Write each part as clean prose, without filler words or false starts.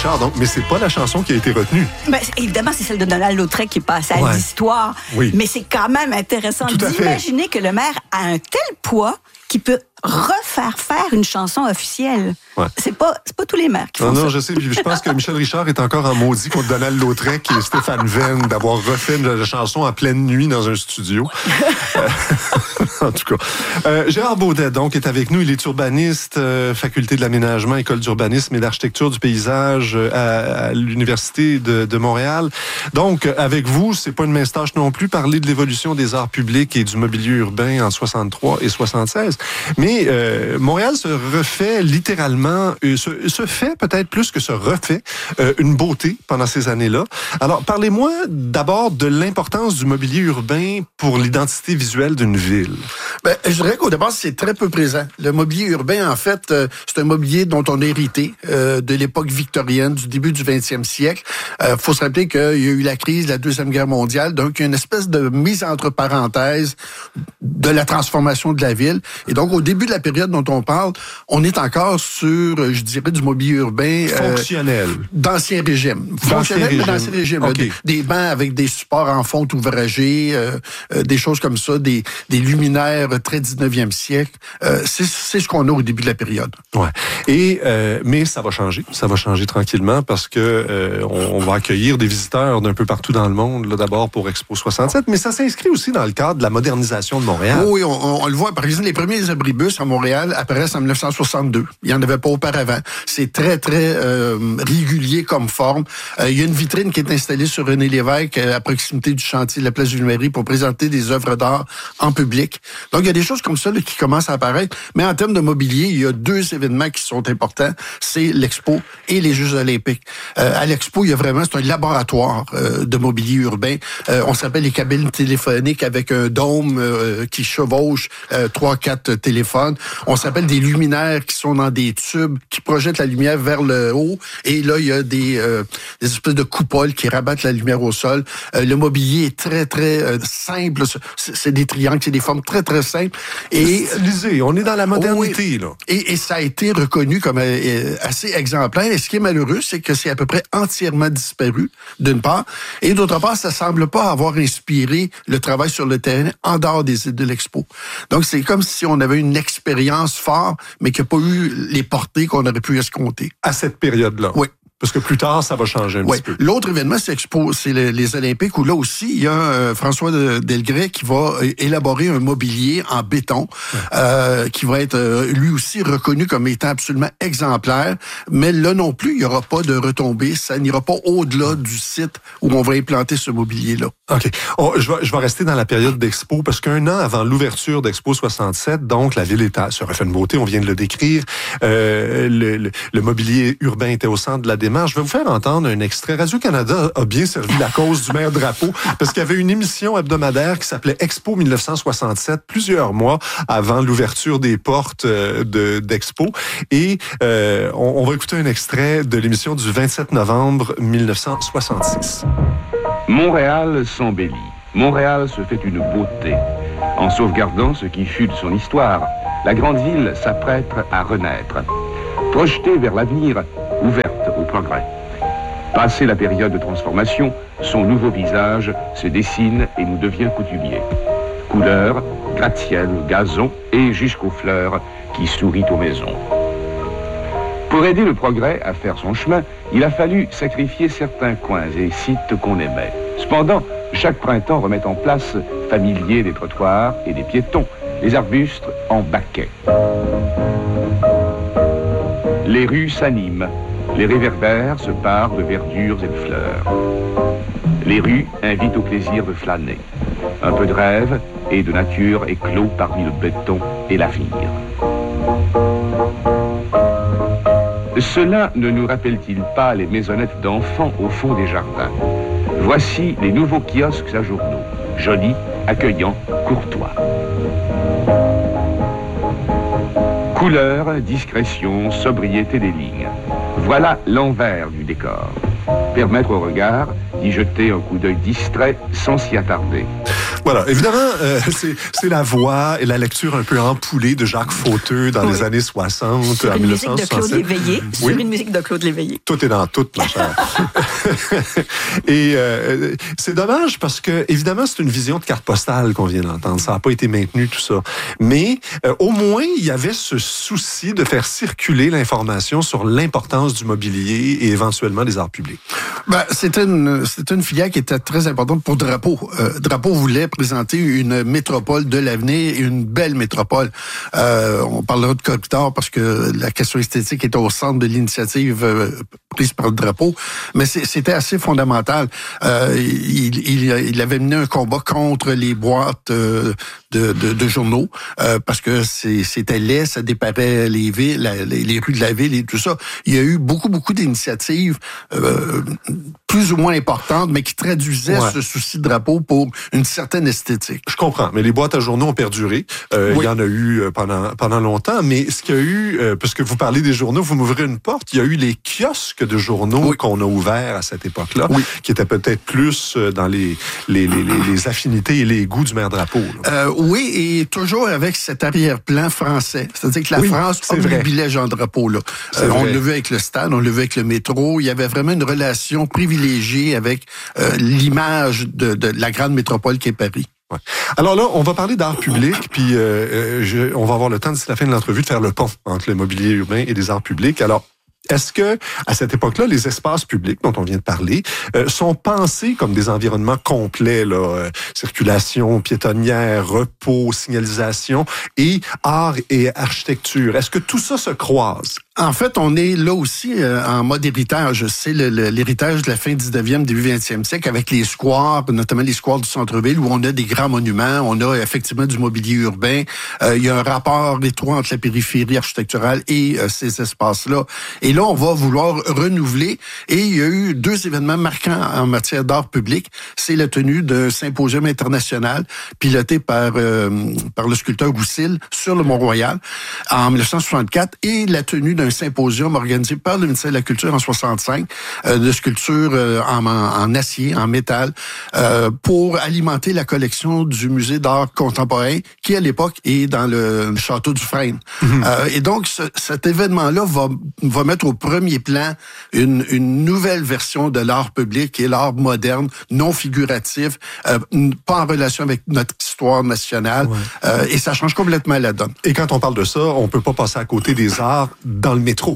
Richard, donc, mais c'est pas la chanson qui a été retenue. Ben, évidemment, c'est celle de Donald Lautrec qui passe à l'histoire. Oui. Mais c'est quand même intéressant d'imaginer que le maire a un tel poids qu'il peut refaire faire une chanson officielle. Ouais. C'est pas tous les maires qui font ça. Non, je sais. Je pense que Michel Richard est encore en maudit contre Donald Lautrec et Stéphane Venn d'avoir refait la chanson en pleine nuit dans un studio. En tout cas. Gérard Baudet, donc, est avec nous. Il est urbaniste, faculté de l'aménagement, école d'urbanisme et d'architecture du paysage à l'Université de Montréal. Donc, avec vous, c'est pas une mince tâche non plus, parler de l'évolution des arts publics et du mobilier urbain en 63 et 76. Mais Montréal se refait littéralement, se fait peut-être plus que se refait une beauté pendant ces années-là. Alors, parlez-moi d'abord de l'importance du mobilier urbain pour l'identité visuelle d'une ville. Ben, je dirais qu'au départ, c'est très peu présent. Le mobilier urbain, en fait, c'est un mobilier dont on a hérité de l'époque victorienne, du début du 20e siècle. Faut se rappeler qu'il y a eu la crise de la Deuxième Guerre mondiale, donc il y a une espèce de mise entre parenthèses de la transformation de la ville. Et donc, au début de la période dont on parle, on est encore sur, je dirais, du mobilier urbain... fonctionnel. D'ancien régime. Fonctionnel, mais d'ancien régime. Okay. Des bancs avec des supports en fonte ouvragés, des choses comme ça, des luminaires très 19e siècle. C'est ce qu'on a au début de la période. Ouais. Et mais ça va changer tranquillement parce que on va accueillir des visiteurs d'un peu partout dans le monde là, d'abord pour Expo 67, mais ça s'inscrit aussi dans le cadre de la modernisation de Montréal. Oui, on le voit. Par exemple, les premiers abribus à Montréal apparaissent en 1962. Il n'y en avait pas auparavant. C'est très, très régulier comme forme. Il y a une vitrine qui est installée sur René Lévesque à proximité du chantier de la place du Mairie pour présenter des œuvres d'art en public. Donc, il y a des choses comme ça là, qui commencent à apparaître. Mais en termes de mobilier, il y a deux événements qui sont importants. C'est l'Expo et les Jeux olympiques. À l'Expo, il y a vraiment, c'est un laboratoire de mobilier urbain. On s'appelle les cabines téléphoniques avec un dôme qui chevauche 3-4 téléphones. On s'appelle des luminaires qui sont dans des tubes qui projettent la lumière vers le haut. Et là, il y a des espèces de coupoles qui rabattent la lumière au sol. Le mobilier est très, très simple. C'est des triangles, c'est des formes très, très simples. Et stylisé. On est dans la modernité, oui, là. Et ça a été reconnu comme assez exemplaire. Et ce qui est malheureux, c'est que c'est à peu près entièrement disparu, d'une part. Et d'autre part, ça semble pas avoir inspiré le travail sur le terrain en dehors de l'Expo. Donc, c'est comme si on avait une expérience forte, mais qui n'a pas eu les portées qu'on aurait pu escompter. À cette période-là. Oui. Parce que plus tard, ça va changer un petit peu. L'autre événement, c'est les Olympiques, où là aussi, il y a François Delgrès qui va élaborer un mobilier en béton, qui va être lui aussi reconnu comme étant absolument exemplaire. Mais là non plus, il n'y aura pas de retombées. Ça n'ira pas au-delà du site où on va implanter ce mobilier-là. OK. Je vais rester dans la période d'Expo, parce qu'un an avant l'ouverture d'Expo 67, donc, la ville se refait une beauté, on vient de le décrire. Le mobilier urbain était au centre de la démarche. Je vais vous faire entendre un extrait. Radio-Canada a bien servi la cause du maire Drapeau parce qu'il y avait une émission hebdomadaire qui s'appelait Expo 1967, plusieurs mois avant l'ouverture des portes d'Expo. Et on va écouter un extrait de l'émission du 27 novembre 1966. Montréal s'embellit. Montréal se fait une beauté. En sauvegardant ce qui fut de son histoire, la grande ville s'apprête à renaître. Projetée vers l'avenir, ouverte au progrès. Passé la période de transformation, son nouveau visage se dessine et nous devient coutumier. Couleurs, gratte-ciel, gazon et jusqu'aux fleurs qui sourient aux maisons. Pour aider le progrès à faire son chemin, il a fallu sacrifier certains coins et sites qu'on aimait. Cependant, chaque printemps remet en place, familier des trottoirs et des piétons, les arbustes en baquets. Les rues s'animent. Les réverbères se parent de verdures et de fleurs. Les rues invitent au plaisir de flâner. Un peu de rêve et de nature éclos parmi le béton et l'avenir. Cela ne nous rappelle-t-il pas les maisonnettes d'enfants au fond des jardins? Voici les nouveaux kiosques à journaux. Jolis, accueillants, courtois. Couleur, discrétion, sobriété des lignes. Voilà l'envers du décor. Permettre au regard d'y jeter un coup d'œil distrait sans s'y attarder. Voilà, évidemment, c'est la voix et la lecture un peu empoulée de Jacques Fauteux dans les années 60, en 1967. Sur une musique de Claude Léveillé. Tout est dans tout, ma chère. Et c'est dommage parce que, évidemment, c'est une vision de carte postale qu'on vient d'entendre. Ça n'a pas été maintenu, tout ça. Mais au moins, il y avait ce souci de faire circuler l'information sur l'importance du mobilier et éventuellement des arts publics. C'était une filière qui était très importante pour Drapeau. Drapeau voulait présenter une métropole de l'avenir et une belle métropole. On parlera de cas plus tard parce que la question esthétique était au centre de l'initiative prise par Drapeau, mais c'était assez fondamental. Il avait mené un combat contre les boîtes de journaux parce que c'était laid, ça déparait les villes, les rues de la ville et tout ça. Il y a eu beaucoup d'initiatives plus ou moins importantes, mais qui traduisaient ce souci de Drapeau pour une certaine esthétique. Je comprends, mais les boîtes à journaux ont perduré. Il y en a eu pendant longtemps, mais ce qu'il y a eu, parce que vous parlez des journaux, vous m'ouvrez une porte, il y a eu les kiosques de journaux qu'on a ouverts à cette époque-là, qui étaient peut-être plus dans les affinités et les goûts du maire Drapeau. Oui, et toujours avec cet arrière-plan français. C'est-à-dire que la France obnubilait Jean Drapeau. Là. On l'a vu avec le Stade, on l'a vu avec le métro. Il y avait vraiment une relation privilégiée avec l'image de la grande métropole qu'est Paris. Ouais. Alors là, on va parler d'art public, puis on va avoir le temps d'ici la fin de l'entrevue de faire le pont entre le mobilier urbain et les arts publics. Alors, est-ce que, à cette époque-là, les espaces publics dont on vient de parler sont pensés comme des environnements complets, là, circulation piétonnière, repos, signalisation et art et architecture? Est-ce que tout ça se croise? En fait, on est là aussi en mode héritage. C'est l'héritage de la fin 19e, début 20e siècle avec les squares, notamment les squares du centre-ville où on a des grands monuments, on a effectivement du mobilier urbain. Il y a un rapport étroit entre la périphérie architecturale et ces espaces-là. Et là, on va vouloir renouveler. Et il y a eu 2 événements marquants en matière d'art public. C'est la tenue d'un symposium international piloté par le sculpteur Goussil sur le Mont-Royal en 1964 et la tenue d'un symposium organisé par le ministère de la Culture en 65 de sculptures en acier, en métal, pour alimenter la collection du musée d'art contemporain qui, à l'époque, est dans le château du Frêne. Et donc, cet événement-là va mettre au premier plan une nouvelle version de l'art public qui est l'art moderne, non figuratif, pas en relation avec notre histoire nationale, et ça change complètement la donne. Et quand on parle de ça, on peut pas passer à côté des arts dans le métro.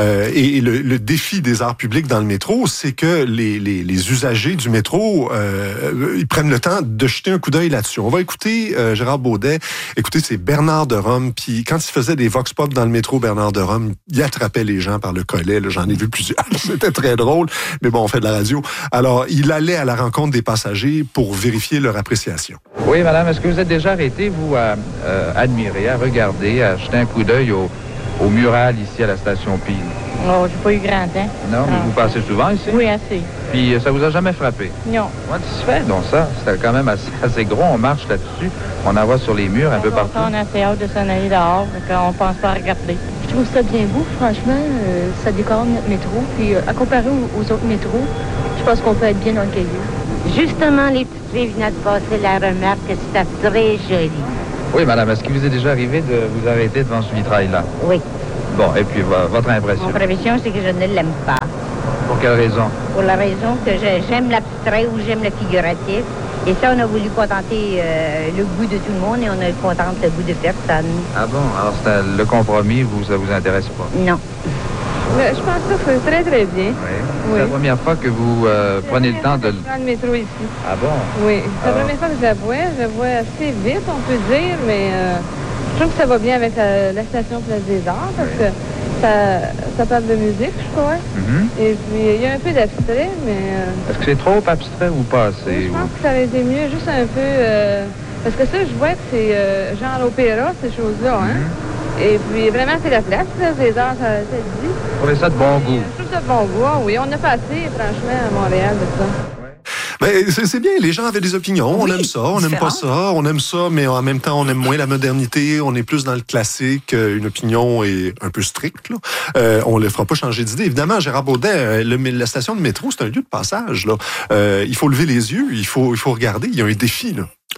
Et le défi des arts publics dans le métro, c'est que les usagers du métro, ils prennent le temps de jeter un coup d'œil là-dessus. On va écouter Gérard Baudet. Écoutez, c'est Bernard de Rome. Puis quand il faisait des vox pop dans le métro, Bernard de Rome, il attrapait les gens par le collet. Là, j'en ai vu plusieurs. C'était très drôle. Mais bon, on fait de la radio. Alors, il allait à la rencontre des passagers pour vérifier leur appréciation. Oui, madame. Est-ce que vous êtes déjà arrêté, vous, à admirer, à regarder, à jeter un coup d'œil au mural ici à la station Peel? Oh, j'ai pas eu grand temps. Non, mais vous passez souvent ici? Oui, assez. Puis ça vous a jamais frappé? Non. Comment ça se fait, donc ça? C'est quand même assez gros, on marche là-dessus, on en voit sur les murs un peu partout. On a assez hâte de s'en aller dehors, on pense pas à regarder. Je trouve ça bien beau, franchement, ça décore notre métro, puis à comparer aux autres métros, je pense qu'on peut être bien dans le caillou. Justement, les petites filles venaient de passer la remarque que c'était très joli. Oui, madame, est-ce qu'il vous est déjà arrivé de vous arrêter devant ce vitrail-là? Oui. Bon, et puis votre impression? Mon impression, c'est que je ne l'aime pas. Pour quelle raison? Pour la raison que j'aime l'abstrait ou j'aime le figuratif. Et ça, on a voulu contenter le goût de tout le monde et on a contenté le goût de personne. Ah bon? Alors, le compromis, ça vous intéresse pas? Non. Je pense que c'est très, très bien. Oui. C'est la première fois que vous prenez le temps de... Je prends le métro ici. Ah bon? Oui. C'est la première fois que je la vois. Je la vois assez vite, on peut dire, mais je trouve que ça va bien avec la station Place des Arts parce que ça parle de musique, je crois. Et puis, il y a un peu d'abstrait, mais... Est-ce que c'est trop abstrait ou pas assez? Je pense que ça aurait été mieux, juste un peu... parce que ça, je vois que c'est genre l'opéra, ces choses-là, hein? Et puis, vraiment, c'est la place, là, des arts, ça le dit. Vous trouvez ça de bon goût? Je trouve ça de bon goût, oui. On a pas assez, franchement, à Montréal, de ça. Mais c'est bien, les gens avaient des opinions. On aime ça, on n'aime pas ça, on aime ça, mais en même temps, on aime moins la modernité, on est plus dans le classique. Une opinion est un peu stricte, là. On ne le fera pas changer d'idée. Évidemment, Gérard Baudet, la station de métro, c'est un lieu de passage, là. Il faut lever les yeux, il faut regarder, il y a un défi, là.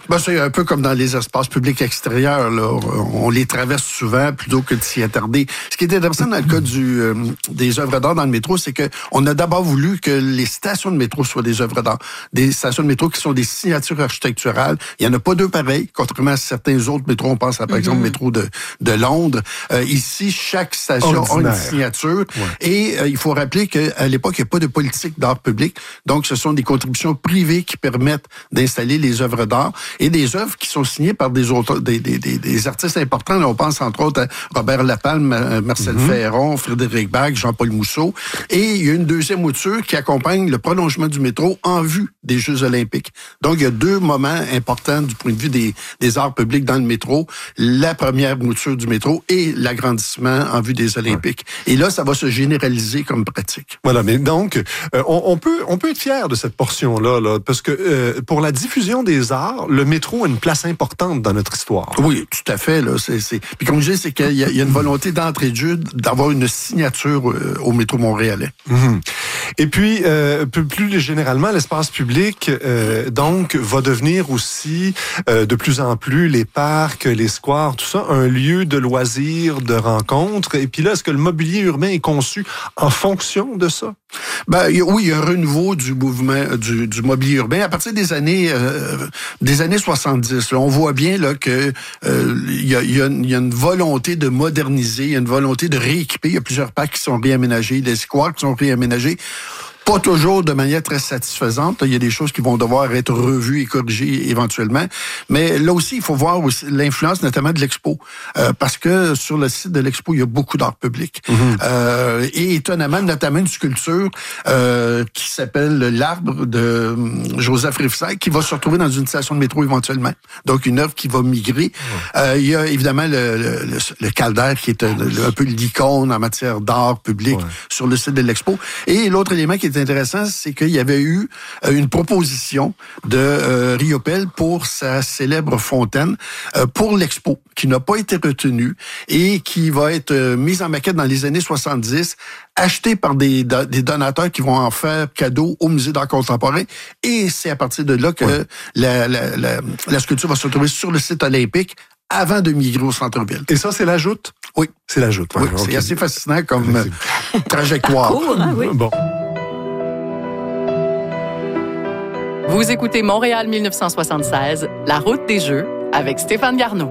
Ben, c'est un peu comme dans les espaces publics extérieurs. Là. On les traverse souvent plutôt que de s'y attarder. Ce qui est intéressant dans le cas des œuvres d'art dans le métro, c'est qu'on a d'abord voulu que les stations de métro soient des œuvres d'art. Des stations de métro qui sont des signatures architecturales. Il n'y en a pas deux pareils, contrairement à certains autres métros. On pense à, par exemple, le métro de Londres. Ici, chaque station a une signature. Ouais. Et il faut rappeler qu'à l'époque, il n'y a pas de politique d'art public. Donc, ce sont des contributions privées qui permettent d'installer les œuvres d'art. Et des œuvres qui sont signées par des auteurs, des artistes importants. Là, on pense entre autres à Robert Lapalme, Marcel Ferron, Frédéric Bach, Jean-Paul Mousseau. Et il y a une deuxième mouture qui accompagne le prolongement du métro en vue des Jeux olympiques. Donc, il y a deux moments importants du point de vue des arts publics dans le métro. La première mouture du métro et l'agrandissement en vue des olympiques. Ouais. Et là, ça va se généraliser comme pratique. Voilà, mais donc, on peut être fier de cette portion-là, là, parce que pour la diffusion des arts, le métro a une place importante dans notre histoire. Oui, tout à fait. Là, Puis comme je dis, c'est qu'il y a une volonté d'entrée de jeu d'avoir une signature au métro montréalais. Mm-hmm. Et puis, plus généralement, l'espace public, donc, va devenir aussi de plus en plus les parcs, les squares, tout ça, un lieu de loisirs, de rencontres. Et puis là, est-ce que le mobilier urbain est conçu en fonction de ça? Ben oui, il y a un renouveau du mouvement du mobilier urbain à partir des années 70. Là, on voit bien là que il y a une volonté de moderniser, il y a une volonté de rééquiper. Il y a plusieurs parcs qui sont réaménagés, des squares qui sont réaménagés. Pas toujours de manière très satisfaisante. Il y a des choses qui vont devoir être revues et corrigées éventuellement. Mais là aussi, il faut voir aussi l'influence notamment de l'Expo. Parce que sur le site de l'Expo, il y a beaucoup d'art public. Mm-hmm. Et étonnamment, notamment une sculpture qui s'appelle L'Arbre de Joseph Rifsaï, qui va se retrouver dans une station de métro éventuellement. Donc, une œuvre qui va migrer. Il y a évidemment le Calder, qui est un peu l'icône en matière d'art public sur le site de l'Expo. Et l'autre élément qui est intéressant, c'est qu'il y avait eu une proposition de Riopelle pour sa célèbre fontaine pour l'Expo, qui n'a pas été retenue et qui va être mise en maquette dans les années 70, achetée par des donateurs qui vont en faire cadeau au Musée d'art contemporain. Et c'est à partir de là que la sculpture va se retrouver sur le site olympique avant de migrer au centre-ville. Et ça, c'est la joute? Oui. C'est la joute. Oui, c'est assez fascinant comme trajectoire. Cool, hein, oui. Bon. Vous écoutez Montréal 1976, La route des Jeux, avec Stéphane Garneau.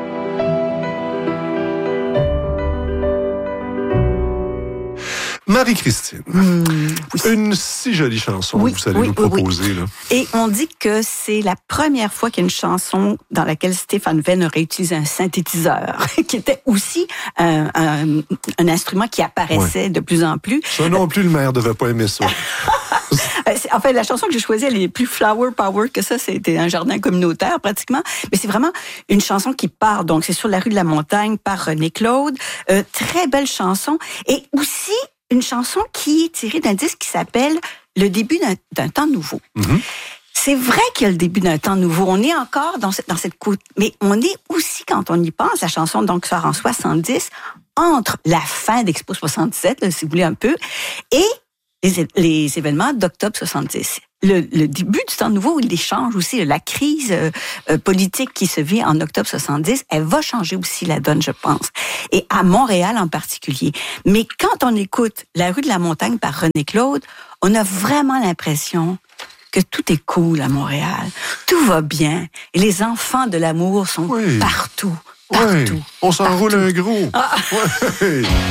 Marie-Christine, une si jolie chanson que vous allez nous proposer. Là. Et on dit que c'est la première fois qu'il y a une chanson dans laquelle Stéphane Venn aurait utilisé un synthétiseur, qui était aussi un instrument qui apparaissait de plus en plus. Ça non plus, le maire ne devait pas aimer ça. En fait, la chanson que j'ai choisie, elle est plus flower power que ça. C'était un jardin communautaire, pratiquement. Mais c'est vraiment une chanson qui part. Donc, c'est Sur la rue de la Montagne par René Claude. Très belle chanson. Et aussi, une chanson qui est tirée d'un disque qui s'appelle Le début d'un temps nouveau. Mm-hmm. C'est vrai qu'il y a le début d'un temps nouveau. On est encore dans cette côte. Mais on est aussi, quand on y pense, la chanson donc sort en 70, entre la fin d'Expo 67, là, si vous voulez un peu, et les événements d'octobre 70. Le début du temps nouveau, il change aussi. La crise politique qui se vit en octobre 70, elle va changer aussi la donne, je pense. Et à Montréal en particulier. Mais quand on écoute La rue de la Montagne par René Claude, on a vraiment l'impression que tout est cool à Montréal. Tout va bien. Et les enfants de l'amour sont partout. Partout. On s'enroule un gros. Ah.